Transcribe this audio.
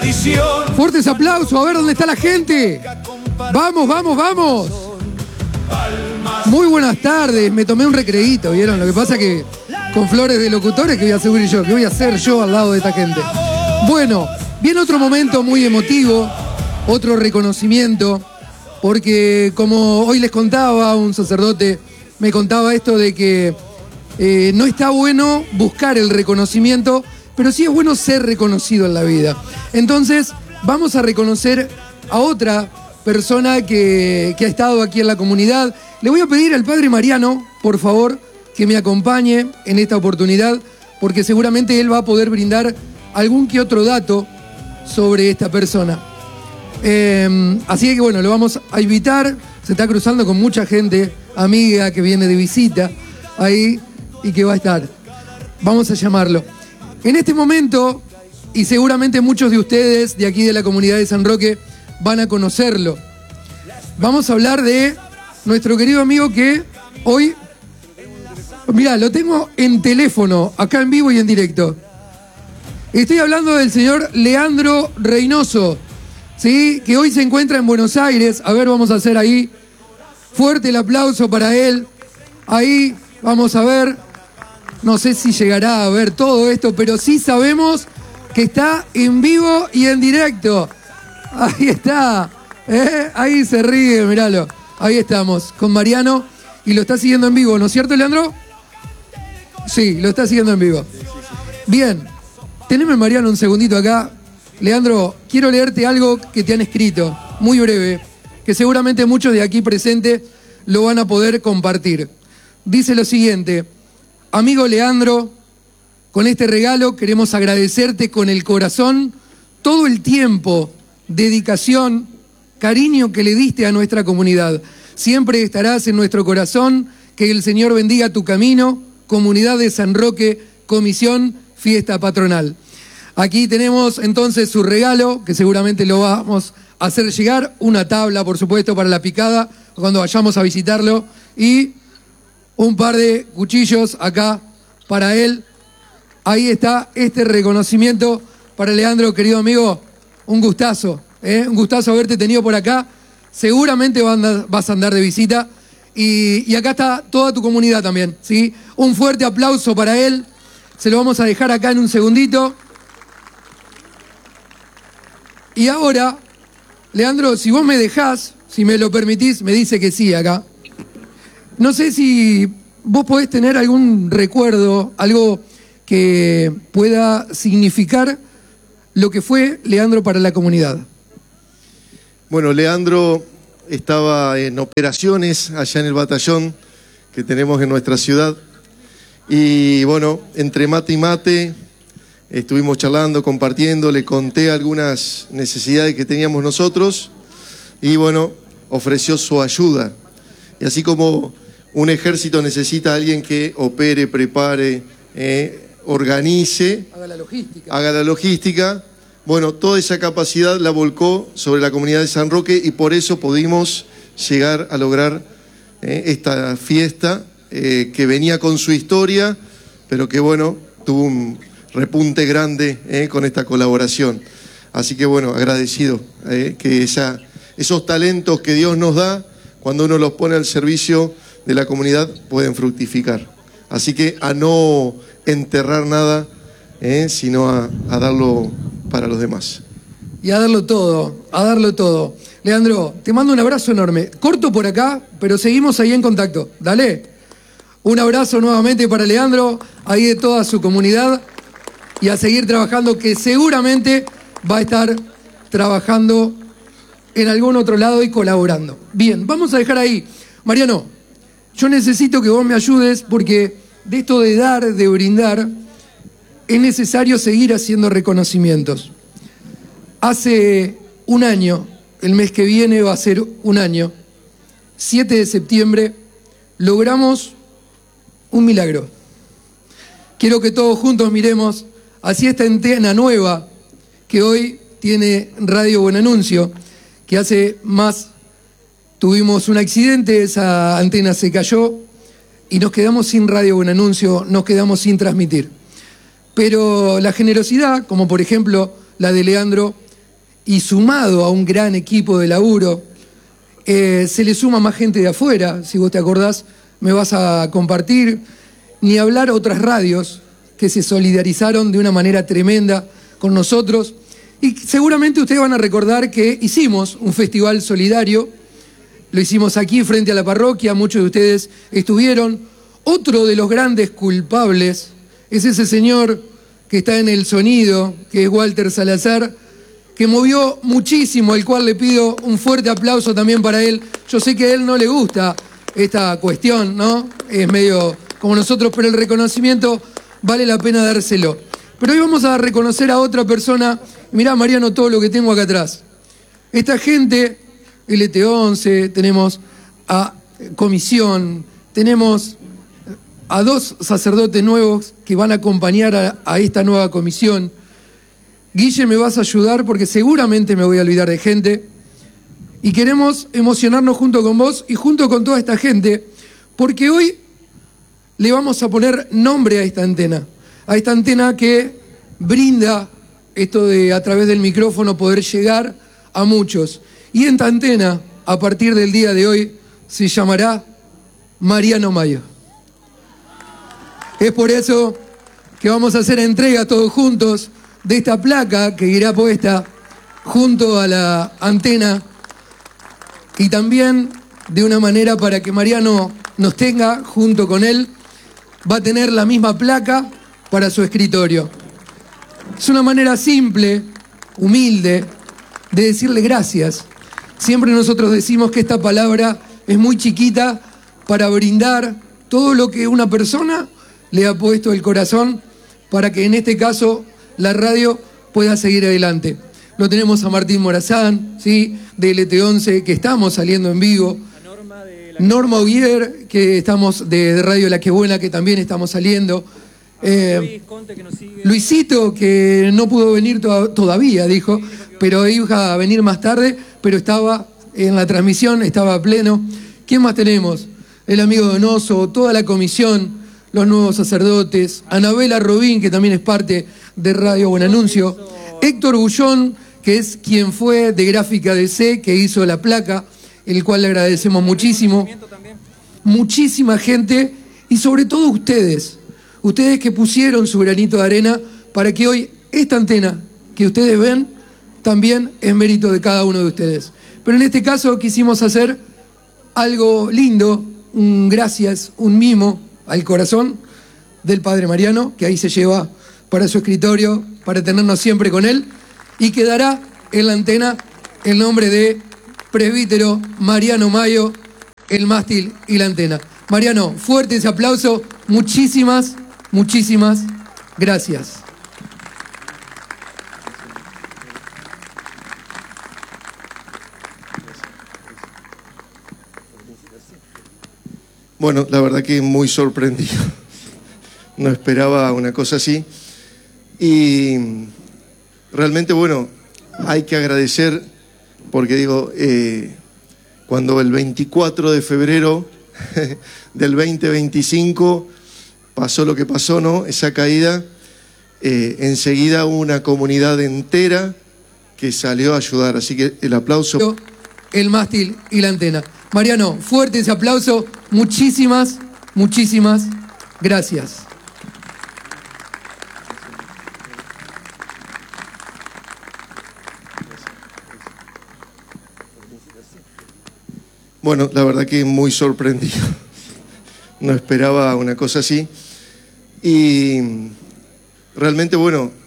tradición. Fuertes aplausos, a ver dónde está la gente. Vamos, vamos, vamos. Muy buenas tardes, me tomé un recreíto, ¿vieron? Lo que pasa que con flores de locutores, ¿qué voy a hacer yo? ¿Qué voy a hacer yo al lado de esta gente? Bueno, viene otro momento muy emotivo, otro reconocimiento, porque como hoy les contaba, un sacerdote me contaba esto de que no está bueno buscar el reconocimiento, pero sí es bueno ser reconocido en la vida. Entonces, vamos a reconocer a otra persona que ha estado aquí en la comunidad. Le voy a pedir al padre Mariano, por favor, que me acompañe en esta oportunidad, porque seguramente él va a poder brindar algún que otro dato sobre esta persona. Así que bueno, lo vamos a invitar. Se está cruzando con mucha gente amiga que viene de visita ahí y que va a estar. Vamos a llamarlo. En este momento, y seguramente muchos de ustedes de aquí de la comunidad de San Roque van a conocerlo, vamos a hablar de nuestro querido amigo que hoy, mirá, lo tengo en teléfono, acá en vivo y en directo. Estoy hablando del señor Leandro Reynoso, ¿sí? Que hoy se encuentra en Buenos Aires. A ver, vamos a hacer ahí fuerte el aplauso para él. Ahí, vamos a ver. No sé si llegará a ver todo esto, pero sí sabemos que está en vivo y en directo. Ahí está. Ahí se ríe, miralo. Ahí estamos, con Mariano. Y lo está siguiendo en vivo, ¿no es cierto, Leandro? Sí, lo está siguiendo en vivo. Bien. Teneme, Mariano, un segundito acá. Leandro, quiero leerte algo que te han escrito, muy breve, que seguramente muchos de aquí presentes lo van a poder compartir. Dice lo siguiente: amigo Leandro, con este regalo queremos agradecerte con el corazón todo el tiempo, dedicación, cariño que le diste a nuestra comunidad. Siempre estarás en nuestro corazón. Que el Señor bendiga tu camino. Comunidad de San Roque, Comisión Fiesta Patronal. Aquí tenemos entonces su regalo, que seguramente lo vamos a hacer llegar. Una tabla, por supuesto, para la picada cuando vayamos a visitarlo. Y un par de cuchillos acá para él. Ahí está este reconocimiento para Leandro, querido amigo. Un gustazo, un gustazo haberte tenido por acá. Seguramente vas a andar de visita. Y acá está toda tu comunidad también, ¿sí? Un fuerte aplauso para él. Se lo vamos a dejar acá en un segundito. Y ahora, Leandro, si vos me dejás, si me lo permitís, me dice que sí acá. No sé si vos podés tener algún recuerdo, algo que pueda significar lo que fue Leandro para la comunidad. Bueno, Leandro estaba en operaciones allá en el batallón que tenemos en nuestra ciudad. Y bueno, entre mate y mate estuvimos charlando, compartiendo, le conté algunas necesidades que teníamos nosotros y bueno, ofreció su ayuda. Y así como un ejército necesita a alguien que opere, prepare, organice, haga la logística, bueno, toda esa capacidad la volcó sobre la comunidad de San Roque y por eso pudimos llegar a lograr esta fiesta que venía con su historia, pero que bueno, tuvo un repunte grande con esta colaboración. Así que bueno, agradecido que esos talentos que Dios nos da, cuando uno los pone al servicio de la comunidad, pueden fructificar. Así que a no enterrar nada, sino a darlo para los demás. Y a darlo todo, a darlo todo. Leandro, te mando un abrazo enorme. Corto por acá, pero seguimos ahí en contacto. Dale. Un abrazo nuevamente para Leandro, ahí de toda su comunidad, y a seguir trabajando, que seguramente va a estar trabajando en algún otro lado y colaborando. Bien, vamos a dejar ahí. Mariano, yo necesito que vos me ayudes porque de esto de dar, de brindar, es necesario seguir haciendo reconocimientos. Hace un año, el mes que viene va a ser un año, 7 de septiembre, logramos un milagro. Quiero que todos juntos miremos hacia esta antena nueva que hoy tiene Radio Buen Anuncio, que hace más tuvimos un accidente, esa antena se cayó y nos quedamos sin Radio Buen Anuncio, nos quedamos sin transmitir. Pero la generosidad, como por ejemplo la de Leandro, y sumado a un gran equipo de laburo, se le suma más gente de afuera. Si vos te acordás, me vas a compartir, ni hablar otras radios que se solidarizaron de una manera tremenda con nosotros. Y seguramente ustedes van a recordar que hicimos un festival solidario, lo hicimos aquí frente a la parroquia, muchos de ustedes estuvieron. Otro de los grandes culpables es ese señor que está en el sonido, que es Walter Salazar, que movió muchísimo, al cual le pido un fuerte aplauso también para él. Yo sé que a él no le gusta esta cuestión, ¿no? Es medio como nosotros, pero el reconocimiento vale la pena dárselo. Pero hoy vamos a reconocer a otra persona. Mirá, Mariano, todo lo que tengo acá atrás. Esta gente, LT11, tenemos a Comisión, tenemos a 2 sacerdotes nuevos que van a acompañar a esta nueva comisión. Guille, me vas a ayudar porque seguramente me voy a olvidar de gente. Y queremos emocionarnos junto con vos y junto con toda esta gente, porque hoy le vamos a poner nombre a esta antena que brinda esto de a través del micrófono poder llegar a muchos. Y esta antena, a partir del día de hoy, se llamará Mariano Mayo. Es por eso que vamos a hacer entrega todos juntos de esta placa que irá puesta junto a la antena y también de una manera para que Mariano nos tenga junto con él. Va a tener la misma placa para su escritorio. Es una manera simple, humilde, de decirle gracias. Siempre nosotros decimos que esta palabra es muy chiquita para brindar todo lo que una persona le ha puesto el corazón para que en este caso la radio pueda seguir adelante. Lo tenemos a Martín Morazán, ¿sí? De LT11, que estamos saliendo en vivo. Norma Uguier, que estamos de Radio La Que Buena, que también estamos saliendo. Luisito, que no pudo venir todavía, dijo, pero iba a venir más tarde, pero estaba en la transmisión, estaba a pleno. ¿Quién más tenemos? El amigo Donoso, toda la comisión, los nuevos sacerdotes, Anabela Robín, que también es parte de Radio Buen Anuncio, Héctor Bullón, que es quien fue de Gráfica DC, que hizo la placa, el cual le agradecemos muchísimo. Muchísima gente y sobre todo ustedes que pusieron su granito de arena para que hoy esta antena que ustedes ven también es mérito de cada uno de ustedes. Pero en este caso quisimos hacer algo lindo, un gracias, un mimo al corazón del Padre Mariano, que ahí se lleva para su escritorio, para tenernos siempre con él, y quedará en la antena el nombre de Presbítero Mariano Mayo, el mástil y la antena. Mariano, fuerte ese aplauso, muchísimas gracias. Bueno, la verdad que muy sorprendido. No esperaba una cosa así. Y realmente, bueno, hay que agradecer, porque digo, cuando el 24 de febrero del 2025 pasó lo que pasó, ¿no? Esa caída, enseguida hubo una comunidad entera que salió a ayudar. Así que el aplauso. El mástil y la antena. Mariano, fuerte ese aplauso. Muchísimas gracias. Bueno, la verdad que muy sorprendido. No esperaba una cosa así. Y realmente, bueno,